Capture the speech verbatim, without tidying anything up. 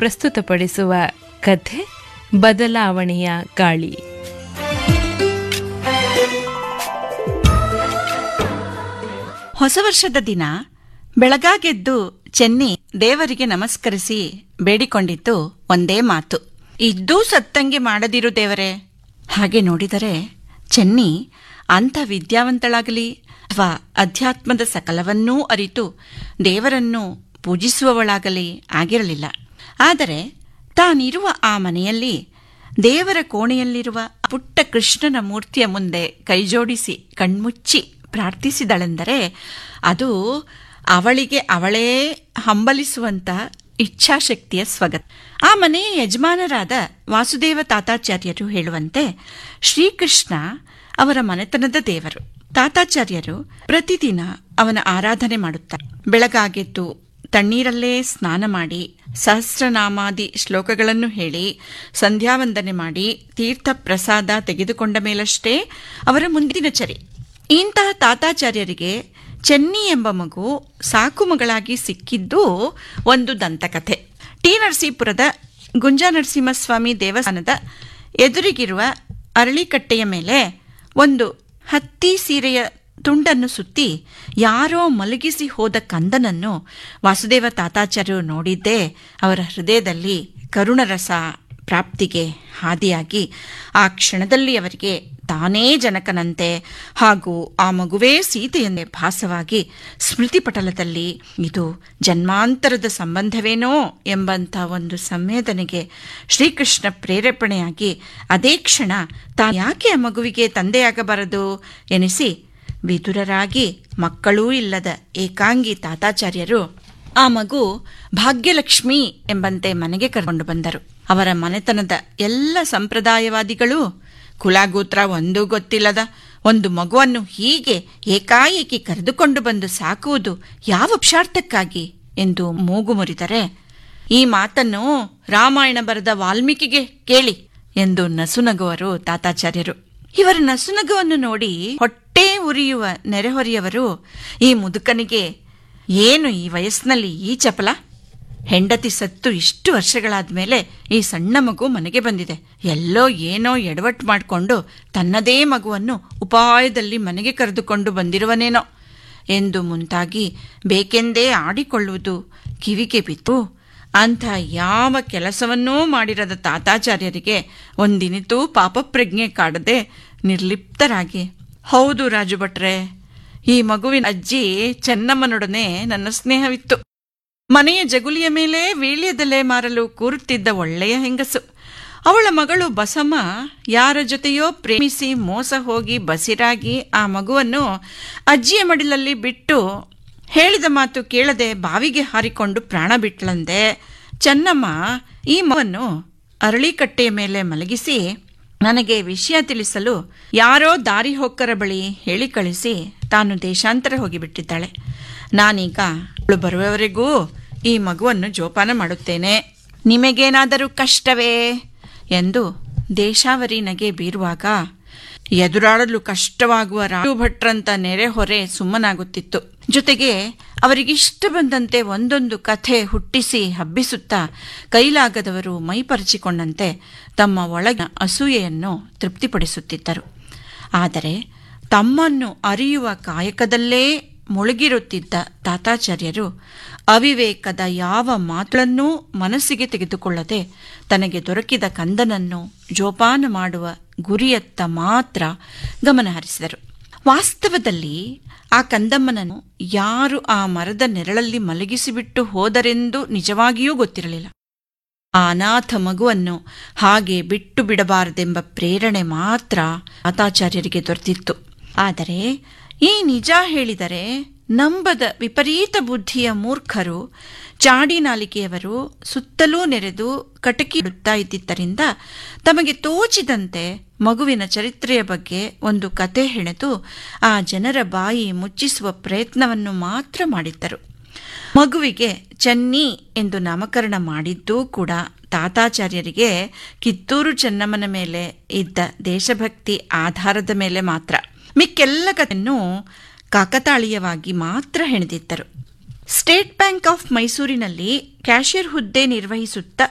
ಪ್ರಸ್ತುತಪಡಿಸುವ ಕಥೆ ಬದಲಾವಣೆಯ ಗಾಳಿ. ಹೊಸ ವರ್ಷದ ದಿನ ಬೆಳಗಾಗೆದ್ದು ಚೆನ್ನಿ ದೇವರಿಗೆ ನಮಸ್ಕರಿಸಿ ಬೇಡಿಕೊಂಡಿದ್ದು ಒಂದೇ ಮಾತು, ಇದ್ದೂ ಸತ್ತಂಗೆ ಮಾಡದಿರು ದೇವರೇ. ಹಾಗೆ ನೋಡಿದರೆ ಚೆನ್ನಿ ಅಂಥ ವಿದ್ಯಾವಂತಳಾಗಲಿ ಅಥವಾ ಅಧ್ಯಾತ್ಮದ ಸಕಲವನ್ನೂ ಅರಿತು ದೇವರನ್ನು ಪೂಜಿಸುವವಳಾಗಲಿ ಆಗಿರಲಿಲ್ಲ. ಆದರೆ ತಾನಿರುವ ಆ ಮನೆಯಲ್ಲಿ ದೇವರ ಕೋಣೆಯಲ್ಲಿರುವ ಪುಟ್ಟ ಕೃಷ್ಣನ ಮೂರ್ತಿಯ ಮುಂದೆ ಕೈಜೋಡಿಸಿ ಕಣ್ಮುಚ್ಚಿ ಪ್ರಾರ್ಥಿಸಿದಳೆಂದರೆ ಅದು ಅವಳಿಗೆ ಅವಳೇ ಹಂಬಲಿಸುವಂತ ಇಚ್ಛಾಶಕ್ತಿಯ ಸ್ವಗತ. ಆ ಮನೆಯ ಯಜಮಾನರಾದ ವಾಸುದೇವ ತಾತಾಚಾರ್ಯರು ಹೇಳುವಂತೆ ಶ್ರೀಕೃಷ್ಣ ಅವರ ಮನೆತನದ ದೇವರು. ತಾತಾಚಾರ್ಯರು ಪ್ರತಿದಿನ ಅವನ ಆರಾಧನೆ ಮಾಡುತ್ತಾರೆ. ಬೆಳಗಾಗೆದ್ದು ತಣ್ಣೀರಲ್ಲೇ ಸ್ನಾನ ಮಾಡಿ ಸಹಸ್ರನಾಮಾದಿ ಶ್ಲೋಕಗಳನ್ನು ಹೇಳಿ ಸಂಧ್ಯಾವಂದನೆ ಮಾಡಿ ತೀರ್ಥ ಪ್ರಸಾದ ತೆಗೆದುಕೊಂಡ ಮೇಲಷ್ಟೇ ಅವರ ಮುಂದಿನ ಚರಿ. ಇಂತಹ ತಾತಾಚಾರ್ಯರಿಗೆ ಚೆನ್ನಿ ಎಂಬ ಮಗು ಸಾಕು ಮಗಳಾಗಿ ಸಿಕ್ಕಿದ್ದು ಒಂದು ದಂತಕಥೆ. ಟಿ ನರಸೀಪುರದ ಗುಂಜಾನರಸಿಂಹಸ್ವಾಮಿ ದೇವಸ್ಥಾನದ ಎದುರಿಗಿರುವ ಅರಳಿಕಟ್ಟೆಯ ಮೇಲೆ ಒಂದು ಹತ್ತಿ ಸೀರೆಯ ತುಂಡನ್ನು ಸುತ್ತಿ ಯಾರೋ ಮಲಗಿಸಿ ಹೋದ ಕಂದನನ್ನು ವಾಸುದೇವ ತಾತಾಚಾರ್ಯರು ನೋಡಿದ್ದೇ ಅವರ ಹೃದಯದಲ್ಲಿ ಕರುಣರಸ ಪ್ರಾಪ್ತಿಗೆ ಹಾದಿಯಾಗಿ ಆ ಕ್ಷಣದಲ್ಲಿ ಅವರಿಗೆ ತಾನೇ ಜನಕನಂತೆ ಹಾಗೂ ಆ ಮಗುವೇ ಸೀತೆಯನ್ನೇ ಭಾಸವಾಗಿ ಸ್ಮೃತಿಪಟಲದಲ್ಲಿ ಇದು ಜನ್ಮಾಂತರದ ಸಂಬಂಧವೇನೋ ಎಂಬಂಥ ಒಂದು ಸಂವೇದನೆಗೆ ಶ್ರೀಕೃಷ್ಣ ಪ್ರೇರೇಪಣೆಯಾಗಿ ಅದೇ ಕ್ಷಣ ತಾನು ಯಾಕೆ ಆ ಮಗುವಿಗೆ ತಂದೆಯಾಗಬಾರದು ಎನಿಸಿ ವಿದುರರಾಗಿ ಮಕ್ಕಳೂ ಇಲ್ಲದ ಏಕಾಂಗಿ ತಾತಾಚಾರ್ಯರು ಆ ಮಗು ಭಾಗ್ಯಲಕ್ಷ್ಮಿ ಎಂಬಂತೆ ಮನೆಗೆ ಕರೆಕೊಂಡು ಬಂದರು. ಅವರ ಮನೆತನದ ಎಲ್ಲ ಸಂಪ್ರದಾಯವಾದಿಗಳು ಕುಲಗೋತ್ರ ಒಂದೂ ಗೊತ್ತಿಲ್ಲದ ಒಂದು ಮಗುವನ್ನು ಹೀಗೆ ಏಕಾಏಕಿ ಕರೆದುಕೊಂಡು ಬಂದು ಸಾಕುವುದು ಯಾವ ಪುರುಷಾರ್ಥಕ್ಕಾಗಿ ಎಂದು ಮೂಗು ಮುರಿದರೆ, ಈ ಮಾತನ್ನು ರಾಮಾಯಣ ಬರೆದ ವಾಲ್ಮೀಕಿಗೆ ಕೇಳಿ ಎಂದು ನಸುನಗುವರು ತಾತಾಚಾರ್ಯರು. ಇವರ ನಸುನಗುವನ್ನು ನೋಡಿ ಹೊಟ್ಟೆ ಉರಿಯುವ ನೆರೆಹೊರೆಯವರು ಈ ಮುದುಕನಿಗೆ ಏನು ಈ ವಯಸ್ಸಿನಲ್ಲಿ ಈ ಚಪಲ, ಹೆಂಡತಿ ಸತ್ತು ಇಷ್ಟು ವರ್ಷಗಳಾದ ಮೇಲೆ ಈ ಸಣ್ಣ ಮಗು ಮನೆಗೆ ಬಂದಿದೆ, ಎಲ್ಲೋ ಏನೋ ಎಡವಟ್ಟು ಮಾಡಿಕೊಂಡು ತನ್ನದೇ ಮಗುವನ್ನು ಉಪಾಯದಲ್ಲಿ ಮನೆಗೆ ಕರೆದುಕೊಂಡು ಬಂದಿರುವನೇನೋ ಎಂದು ಮುಂತಾಗಿ ಬೇಕೆಂದೇ ಆಡಿಕೊಳ್ಳುವುದು ಕಿವಿಗೆ ಬಿತ್ತು. ಅಂಥ ಯಾವ ಕೆಲಸವನ್ನೂ ಮಾಡಿರದ ತಾತಾಚಾರ್ಯರಿಗೆ ಒಂದಿನಿತೂ ಪಾಪಪ್ರಜ್ಞೆ ಕಾಡದೆ ನಿರ್ಲಿಪ್ತರಾಗಿ, ಹೌದು ರಾಜು ಭಟ್ರೆ, ಈ ಮಗುವಿನ ಅಜ್ಜಿ ಚೆನ್ನಮ್ಮನೊಡನೆ ನನ್ನ ಸ್ನೇಹವಿತ್ತು. ಮನೆಯ ಜಗುಲಿಯ ಮೇಲೆ ವೀಳ್ಯದೆಲೆ ಮಾರಲು ಕೂರುತ್ತಿದ್ದ ಒಳ್ಳೆಯ ಹೆಂಗಸು. ಅವಳ ಮಗಳು ಬಸಮ್ಮ ಯಾರ ಜೊತೆಯೋ ಪ್ರೇಮಿಸಿ ಮೋಸ ಹೋಗಿ ಬಸಿರಾಗಿ ಆ ಮಗುವನ್ನು ಅಜ್ಜಿಯ ಮಡಿಲಲ್ಲಿ ಬಿಟ್ಟು ಹೇಳಿದ ಮಾತು ಕೇಳದೆ ಬಾವಿಗೆ ಹಾರಿಕೊಂಡು ಪ್ರಾಣ ಬಿಟ್ಲಂದೆ. ಚೆನ್ನಮ್ಮ ಈ ಮಗುವನ್ನು ಅರಳಿಕಟ್ಟೆಯ ಮೇಲೆ ಮಲಗಿಸಿ ನನಗೆ ವಿಷಯ ತಿಳಿಸಲು ಯಾರೋ ದಾರಿ ಹೋಕ್ಕರ ಬಳಿ ಹೇಳಿ ಕಳಿಸಿ ತಾನು ದೇಶಾಂತರ ಹೋಗಿಬಿಟ್ಟಿದ್ದಾಳೆ. ನಾನೀಗ ಅವಳು ಬರುವವರೆಗೂ ಈ ಮಗುವನ್ನು ಜೋಪಾನ ಮಾಡುತ್ತೇನೆ, ನಿಮಗೇನಾದರೂ ಕಷ್ಟವೇ ಎಂದು ದೇಶಾವರಿ ನಗೆ ಬೀರುವಾಗ ಎದುರಾಡಲು ಕಷ್ಟವಾಗುವ ರಾಜು ಭಟ್ರಂತ ನೆರೆಹೊರೆ ಸುಮ್ಮನಾಗುತ್ತಿತ್ತು. ಜೊತೆಗೆ ಅವರಿಗಿಷ್ಟ ಬಂದಂತೆ ಒಂದೊಂದು ಕಥೆ ಹುಟ್ಟಿಸಿ ಹಬ್ಬಿಸುತ್ತಾ ಕೈಲಾಗದವರು ಮೈಪರಿಚಿಕೊಂಡಂತೆ ತಮ್ಮ ಒಳಗಿನ ಅಸೂಯೆಯನ್ನು ತೃಪ್ತಿಪಡಿಸುತ್ತಿದ್ದರು. ಆದರೆ ತಮ್ಮನ್ನು ಅರಿಯುವ ಕಾಯಕದಲ್ಲೇ ಮುಳುಗಿರುತ್ತಿದ್ದ ತಾತಾಚಾರ್ಯರು ಅವಿವೇಕದ ಯಾವ ಮಾತುಗಳನ್ನೂ ಮನಸ್ಸಿಗೆ ತೆಗೆದುಕೊಳ್ಳದೆ ತನಗೆ ದೊರಕಿದ ಕಂದನನ್ನು ಜೋಪಾನ ಮಾಡುವ ಗುರಿಯತ್ತ ಮಾತ್ರ ಗಮನಹರಿಸಿದರು. ವಾಸ್ತವದಲ್ಲಿ ಆ ಕಂದಮ್ಮನನ್ನು ಯಾರು ಆ ಮರದ ನೆರಳಲ್ಲಿ ಮಲಗಿಸಿಬಿಟ್ಟು ಹೋದರೆಂದು ನಿಜವಾಗಿಯೂ ಗೊತ್ತಿರಲಿಲ್ಲ. ಆ ಅನಾಥ ಮಗುವನ್ನು ಹಾಗೆ ಬಿಟ್ಟು ಬಿಡಬಾರದೆಂಬ ಪ್ರೇರಣೆ ಮಾತ್ರ ತಾತಾಚಾರ್ಯರಿಗೆ ದೊರೆತಿತ್ತು. ಆದರೆ ಈ ನಿಜ ಹೇಳಿದರೆ ನಂಬದ ವಿಪರೀತ ಬುದ್ಧಿಯ ಮೂರ್ಖರು ಚಾಡಿನಾಲಿಕೆಯವರು ಸುತ್ತಲೂ ನೆರೆದು ಕಟಕಿ ಇಡುತ್ತಾ ಇದ್ದಿದ್ದರಿಂದ ತಮಗೆ ತೋಚಿದಂತೆ ಮಗುವಿನ ಚರಿತ್ರೆಯ ಬಗ್ಗೆ ಒಂದು ಕತೆ ಹೆಣೆದು ಆ ಜನರ ಬಾಯಿ ಮುಚ್ಚಿಸುವ ಪ್ರಯತ್ನವನ್ನು ಮಾತ್ರ ಮಾಡಿದ್ದರು. ಮಗುವಿಗೆ ಚೆನ್ನಿ ಎಂದು ನಾಮಕರಣ ಮಾಡಿದ್ದೂ ಕೂಡ ತಾತಾಚಾರ್ಯರಿಗೆ ಕಿತ್ತೂರು ಚೆನ್ನಮ್ಮನ ಮೇಲೆ ಇದ್ದ ದೇಶಭಕ್ತಿ ಆಧಾರದ ಮೇಲೆ ಮಾತ್ರ. ಮಿಕ್ಕೆಲ್ಲ ಕಥೆಯನ್ನು ಕಾಕತಾಳೀಯವಾಗಿ ಮಾತ್ರ ಹೆಣೆದಿದ್ದರು. ಸ್ಟೇಟ್ ಬ್ಯಾಂಕ್ ಆಫ್ ಮೈಸೂರಿನಲ್ಲಿ ಕ್ಯಾಷಿಯರ್ ಹುದ್ದೆ ನಿರ್ವಹಿಸುತ್ತಾ